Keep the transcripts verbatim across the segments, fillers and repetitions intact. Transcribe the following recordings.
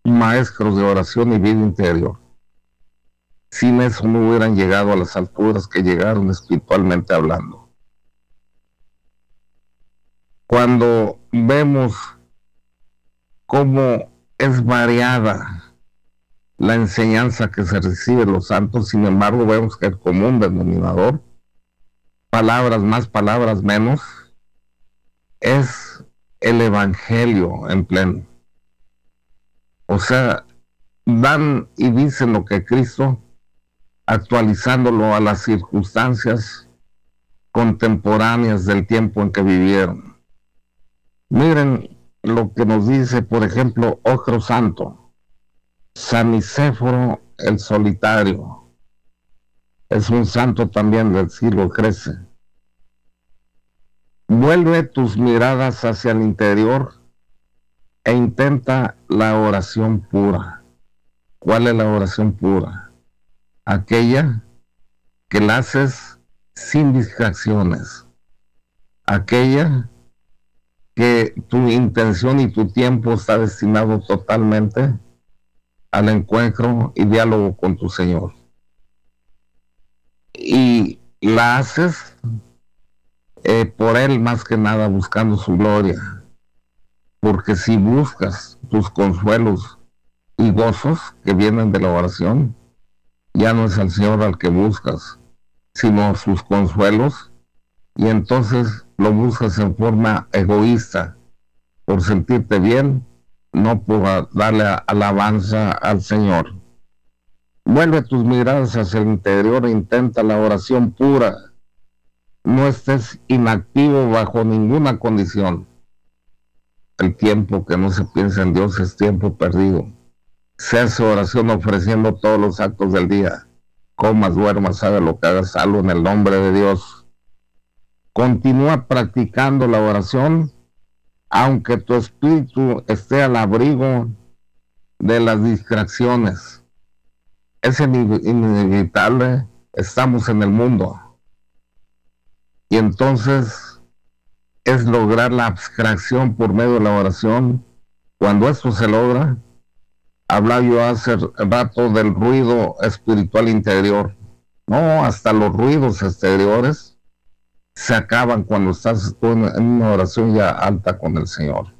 maestros de oración y vida interior. Sin eso no hubieran llegado a las alturas que llegaron espiritualmente hablando. Cuando vemos cómo es variada la enseñanza que se recibe de los santos, sin embargo vemos que el común denominador, palabras más, palabras menos, es el evangelio en pleno. O sea, dan y dicen lo que Cristo, actualizándolo a las circunstancias contemporáneas del tiempo en que vivieron. Miren lo que nos dice, por ejemplo, otro santo, San Nicéforo el Solitario. Es un santo también del siglo trece. Vuelve tus miradas hacia el interior e intenta la oración pura. ¿Cuál es la oración pura? Aquella que la haces sin distracciones, aquella que tu intención y tu tiempo está destinado totalmente al encuentro y diálogo con tu Señor. Y la haces eh, por Él más que nada, buscando su gloria. Porque si buscas tus consuelos y gozos que vienen de la oración, ya no es al Señor al que buscas, sino sus consuelos, y entonces lo buscas en forma egoísta, por sentirte bien, no por darle alabanza al Señor. Vuelve tus miradas hacia el interior e intenta la oración pura. No estés inactivo bajo ninguna condición. El tiempo que no se piensa en Dios es tiempo perdido. Se hace oración ofreciendo todos los actos del día. Comas, duermas, haga lo que hagas, hazlo en el nombre de Dios. Continúa practicando la oración, aunque tu espíritu esté al abrigo de las distracciones. Es inevitable, estamos en el mundo. Y entonces es lograr la abstracción por medio de la oración. Cuando esto se logra, hablaba yo hace rato del ruido espiritual interior. No, hasta los ruidos exteriores se acaban cuando estás tú en una oración ya alta con el Señor.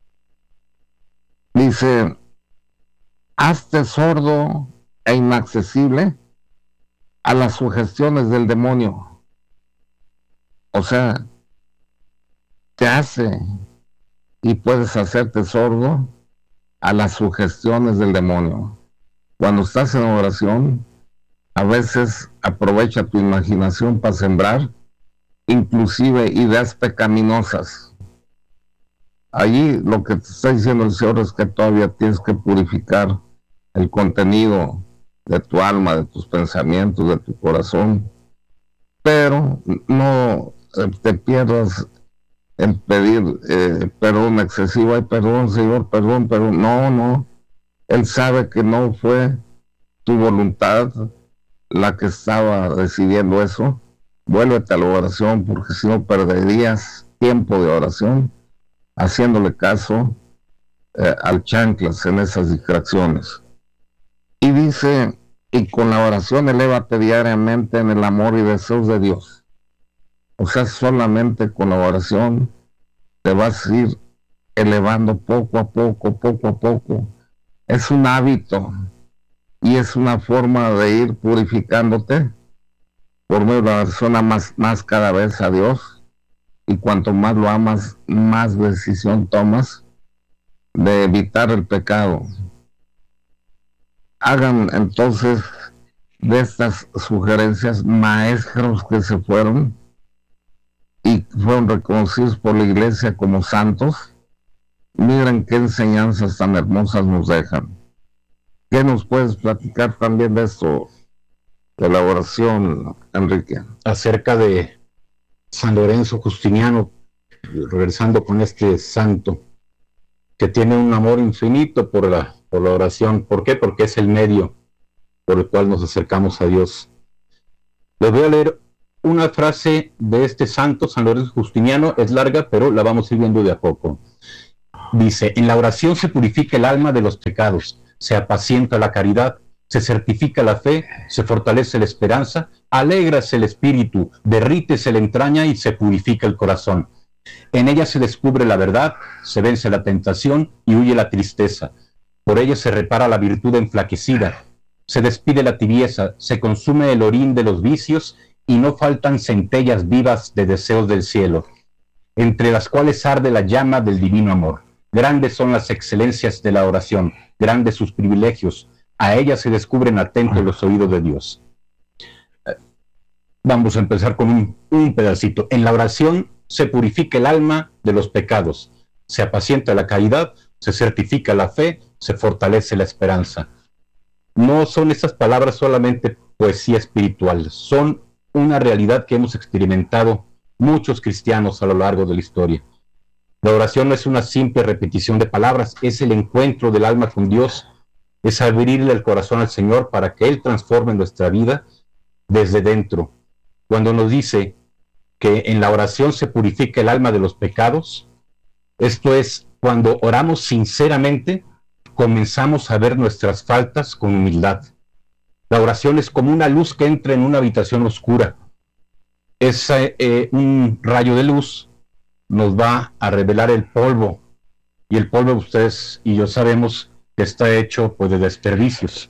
Dice, hazte sordo e inaccesible a las sugestiones del demonio. O sea, te hace y puedes hacerte sordo a las sugestiones del demonio. Cuando estás en oración, a veces aprovecha tu imaginación para sembrar inclusive ideas pecaminosas. Allí lo que te está diciendo el Señor es que todavía tienes que purificar el contenido de tu alma, de tus pensamientos, de tu corazón, pero no te pierdas en pedir eh, perdón excesivo. Ay, perdón, Señor, perdón, perdón. No, no. Él sabe que no fue tu voluntad la que estaba decidiendo eso. Vuélvete a la oración, porque si no perderías tiempo de oración haciéndole caso eh, al chanclas en esas distracciones. Y dice, y con la oración elévate diariamente en el amor y deseos de Dios. O sea, solamente con la oración te vas a ir elevando poco a poco, poco a poco. Es un hábito y es una forma de ir purificándote por medio de la oración. Amas más cada vez a Dios, y cuanto más lo amas, más decisión tomas de evitar el pecado. Hagan entonces de estas sugerencias maestros que se fueron y fueron reconocidos por la Iglesia como santos. Miren qué enseñanzas tan hermosas nos dejan. ¿Qué nos puedes platicar también de esto, de la oración, Enrique? Acerca de San Lorenzo Justiniano, regresando con este santo, que tiene un amor infinito por la, por la oración. ¿Por qué? Porque es el medio por el cual nos acercamos a Dios. Les voy a leer una frase de este santo, San Lorenzo Justiniano. Es larga, pero la vamos a ir viendo de a poco. Dice, en la oración se purifica el alma de los pecados, se apacienta la caridad, se certifica la fe, se fortalece la esperanza, alégrase el espíritu, derrítese la entraña y se purifica el corazón. En ella se descubre la verdad, se vence la tentación y huye la tristeza. Por ella se repara la virtud enflaquecida, se despide la tibieza, se consume el orín de los vicios y no faltan centellas vivas de deseos del cielo, entre las cuales arde la llama del divino amor. Grandes son las excelencias de la oración, grandes sus privilegios. A ella se descubren atentos los oídos de Dios. Vamos a empezar con un, un pedacito. En la oración se purifica el alma de los pecados, se apacienta la caridad, se certifica la fe, se fortalece la esperanza. No son estas palabras solamente poesía espiritual, son una realidad que hemos experimentado muchos cristianos a lo largo de la historia. La oración no es una simple repetición de palabras, es el encuentro del alma con Dios, es abrirle el corazón al Señor para que Él transforme nuestra vida desde dentro. Cuando nos dice que en la oración se purifica el alma de los pecados, esto es, cuando oramos sinceramente, comenzamos a ver nuestras faltas con humildad. La oración es como una luz que entra en una habitación oscura. Es eh, un rayo de luz, nos va a revelar el polvo, y el polvo ustedes y yo sabemos que está hecho pues, de desperdicios.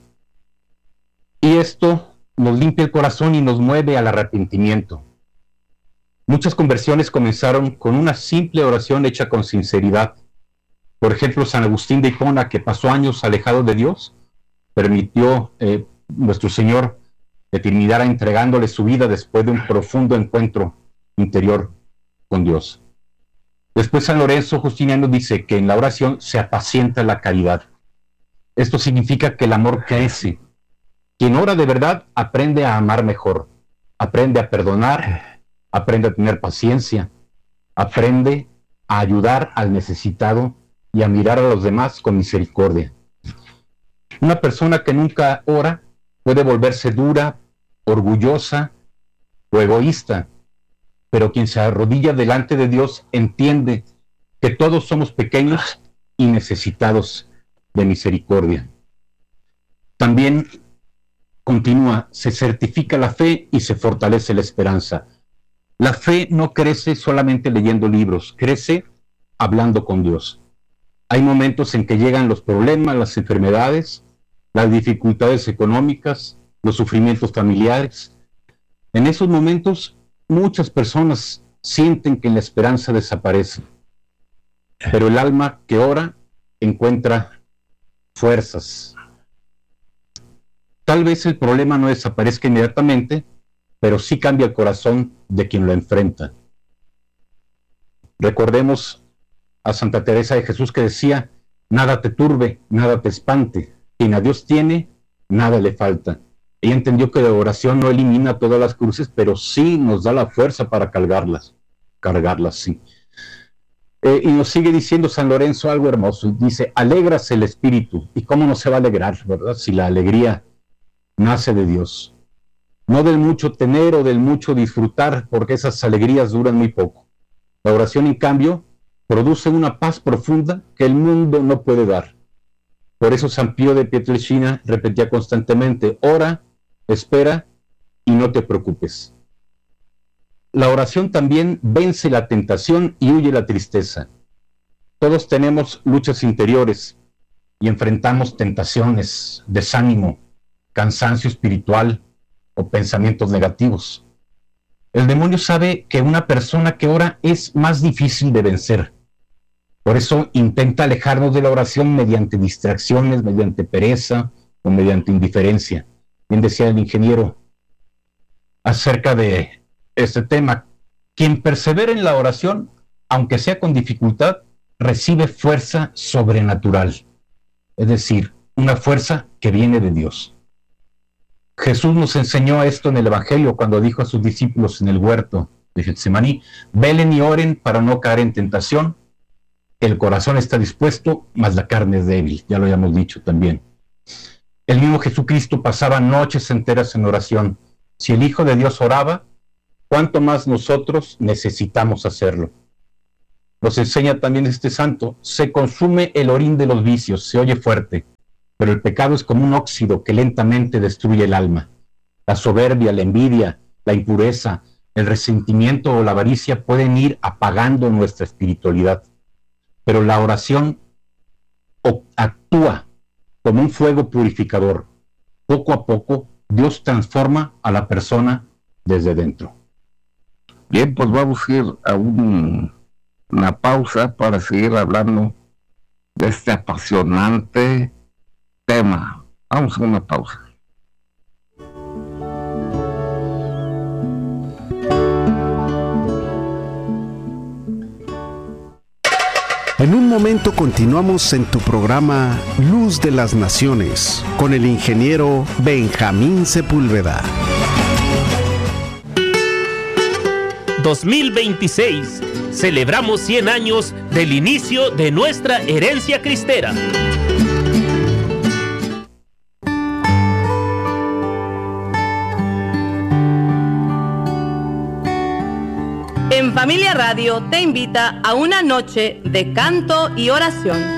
Y esto nos limpia el corazón y nos mueve al arrepentimiento. Muchas conversiones comenzaron con una simple oración hecha con sinceridad. Por ejemplo, San Agustín de Hipona, que pasó años alejado de Dios, permitió eh, nuestro Señor que terminara entregándole su vida después de un profundo encuentro interior con Dios. Después San Lorenzo Justiniano dice que en la oración se apacienta la caridad. Esto significa que el amor crece. Quien ora de verdad aprende a amar mejor, aprende a perdonar, aprende a tener paciencia, aprende a ayudar al necesitado y a mirar a los demás con misericordia. Una persona que nunca ora puede volverse dura, orgullosa o egoísta, pero quien se arrodilla delante de Dios entiende que todos somos pequeños y necesitados de misericordia. También continúa, se certifica la fe y se fortalece la esperanza. La fe no crece solamente leyendo libros, crece hablando con Dios. Hay momentos en que llegan los problemas, las enfermedades, las dificultades económicas, los sufrimientos familiares. En esos momentos, muchas personas sienten que la esperanza desaparece, pero el alma que ora encuentra fuerzas. Tal vez el problema no desaparezca inmediatamente, pero sí cambia el corazón de quien lo enfrenta. Recordemos a Santa Teresa de Jesús que decía, nada te turbe, nada te espante, quien a Dios tiene, nada le falta. Ella entendió que la oración no elimina todas las cruces, pero sí nos da la fuerza para cargarlas, cargarlas, sí. Eh, y nos sigue diciendo San Lorenzo algo hermoso, dice, alégrase el espíritu. ¿Y cómo no se va a alegrar, verdad? Si la alegría nace de Dios. No del mucho tener o del mucho disfrutar, porque esas alegrías duran muy poco. La oración, en cambio, produce una paz profunda que el mundo no puede dar. Por eso San Pío de Pietrelcina repetía constantemente, ora, espera y no te preocupes. La oración también vence la tentación y huye la tristeza. Todos tenemos luchas interiores y enfrentamos tentaciones, desánimo, cansancio espiritual o pensamientos negativos. El demonio sabe que una persona que ora es más difícil de vencer. Por eso intenta alejarnos de la oración mediante distracciones, mediante pereza o mediante indiferencia. Bien decía el ingeniero acerca de este tema, quien persevera en la oración, aunque sea con dificultad, recibe fuerza sobrenatural, es decir, una fuerza que viene de Dios. Jesús nos enseñó esto en el Evangelio cuando dijo a sus discípulos en el huerto de Getsemaní, velen y oren para no caer en tentación. El corazón está dispuesto, mas la carne es débil, ya lo habíamos dicho también. El mismo Jesucristo pasaba noches enteras en oración. Si el Hijo de Dios oraba, ¿cuánto más nosotros necesitamos hacerlo? nos enseña también este santo, se consume el orín de los vicios, se oye fuerte, pero el pecado es como un óxido que lentamente destruye el alma. La soberbia, la envidia, la impureza, el resentimiento o la avaricia pueden ir apagando nuestra espiritualidad, pero la oración actúa como un fuego purificador. Poco a poco, Dios transforma a la persona desde dentro. Bien, pues vamos a ir a un, una pausa para seguir hablando de este apasionante tema. Vamos a una pausa. En un momento continuamos en tu programa Luz de las Naciones con el ingeniero Benjamín Sepúlveda. dos mil veintiséis. Celebramos cien años del inicio de nuestra herencia cristera. En Familia Radio te invita a una noche de canto y oración.